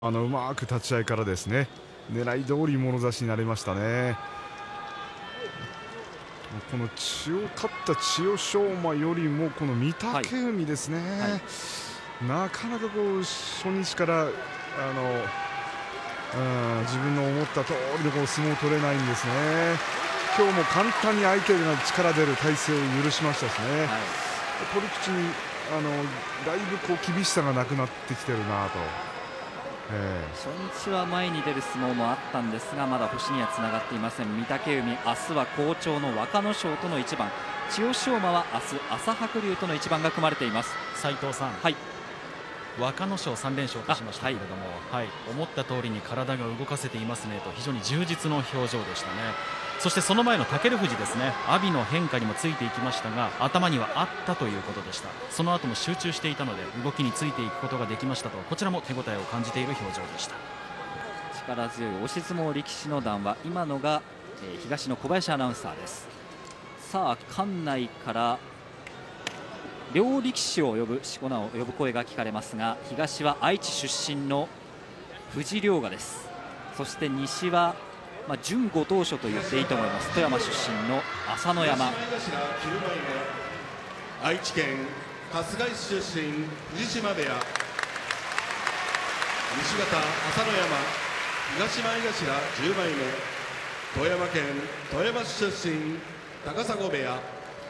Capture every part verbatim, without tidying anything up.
あのうまく立ち合いからですね、狙い通りもろ差しになりましたね。この千代勝った千代翔馬よりもこの御嶽海ですね、はいはい、なかなかこう初日からあのうん自分の思った通りのこう相撲を取れないんですね。今日も簡単に相手が力出る体勢を許しましたしね、はい、取り口にあのだいぶこう厳しさがなくなってきてるなと。えー、初日は前に出る相撲もあったんですがまだ星にはつながっていません。御嶽海、明日は好調の若の勝との一番、千代翔馬は明日朝白龍との一番が組まれています。 斉藤さん、 はい、 若の勝さん連勝としましたけれども、はいはい、思った通りに体が動かせていますねと非常に充実の表情でしたね。そしてその前の武富士ですね、阿炎の変化にもついていきましたが頭にはあったということでした。その後も集中していたので動きについていくことができましたと、こちらも手応えを感じている表情でした。 力強い押し相撲力士の談話、今のが、えー、東の小林アナウンサーです。さあ館内から両力士を呼ぶしこ名を呼ぶ声が聞かれますが、東は愛知出身の藤良賀です。そして西はまあ、準ご当所と言っていいと思います富山出身の朝乃山。 愛知県春日井市出身藤島部屋、西方朝乃山東前頭じゅうまいめ、富山県富山市出身高砂部屋。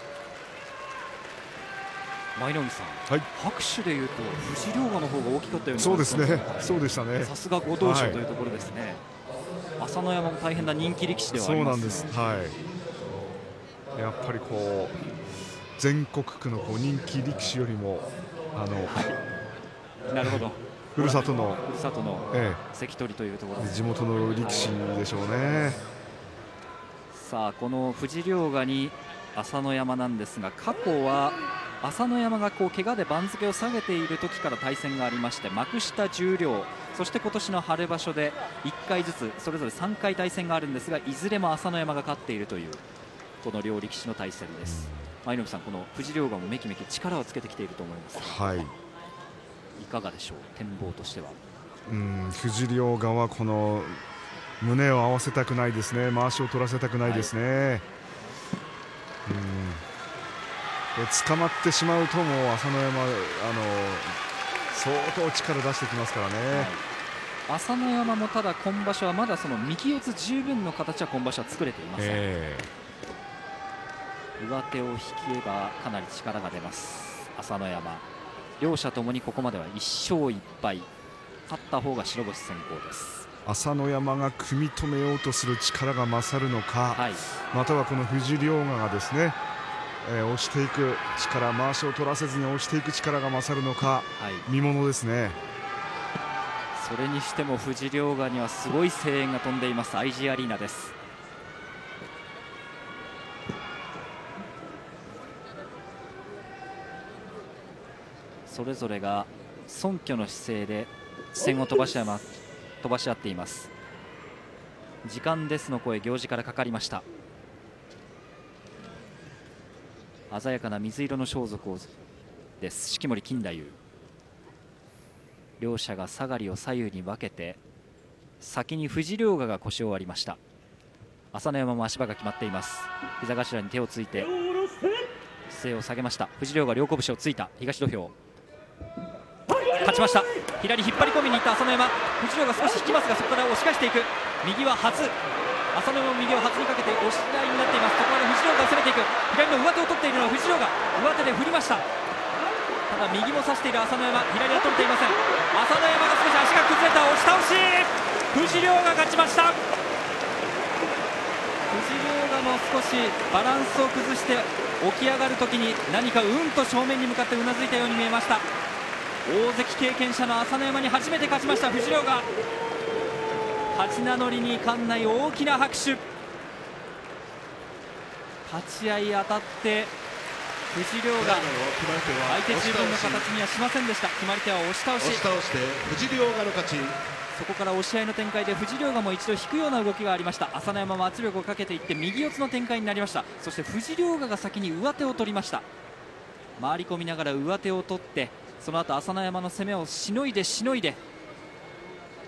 舞の海さん、 はい、 拍手でいうと藤良賀の方が大きかったようにそうですね、そうでしたね。 さすがご当所というところですね、はい。朝乃山も大変な人気力士ではあります。 そうなんです、はい、やっぱりこう全国区のこう人気力士よりもあの、はい、 なるほどふるさとのふるさとの関取というところ、 ええ、地元の力士でしょうね。 さあこの藤良賀に朝乃山なんですが、過去は朝乃山がこう怪我で番付を下げている時から対戦がありまして、幕下十両そして今年の春場所でいっかいずつそれぞれさんかい対戦があるんですが、いずれも朝乃山が勝っているというこの両力士の対戦です。舞の海さん、この藤良賀もめきめき力をつけてきていると思いますが、はい、いかがでしょう、展望としては。 うん藤良賀はこの胸を合わせたくないですね、まわしを取らせたくないですね、はい、うん捕まってしまうともう朝乃山あの相当力出してきますからね、はい、 朝乃山もただ今場所はまだその右四つ十分の形は今場所は作れていません、えー、上手を引けばかなり力が出ます朝乃山。両者ともにここまではいっ勝いっ敗、勝った方が白星先行です。 朝乃山が組み止めようとする力が勝るのか、はい、またはこの藤良賀がですねえー、押していく力、まわしを取らせずに押していく力が勝るのか、はい、見ものですね。 それにしても藤良賀にはすごい声援が飛んでいます。アイジーアリーナです。それぞれが尊虚の姿勢で視線を飛ばし合い飛ばし合っています。時間ですの声、行司からかかりました。鮮やかな水色の装束をです式守金太夫。両者が下がりを左右に分けて、先に藤良賀が腰を割りました。朝乃山も足場が決まっています。膝頭に手をついて姿勢を下げました。藤良賀両拳をついた東土俵、勝ちました。左引っ張り込みにいった朝乃山、藤良賀少し引きますがそこから押し返していく。右は初、朝乃山も右を初にかけて押し合いになっています。そこから藤良賀が攻めていく。左の上手を取っているのは藤良賀、上手で振りました。ただ右も差している朝乃山、左は取れていません。朝乃山が少し足が崩れた、押し倒し、藤良賀勝ちました。藤良賀も少しバランスを崩して起き上がるときに何かうんと正面に向かってうなずいたように見えました。大関経験者の朝乃山に初めて勝ちました藤良賀。初名乗りに館内大きな拍手。立ち合い当たって藤良賀、相手十分の形にはしませんでした。決まり手は押し倒し、 押し倒して藤良賀の勝ち。 そこから押し合いの展開で藤良賀も一度引くような動きがありました。朝乃山も圧力をかけていって右四つの展開になりました。そして藤良賀が先に上手を取りました。回り込みながら上手を取って、その後朝乃山の攻めをしのいでしのいで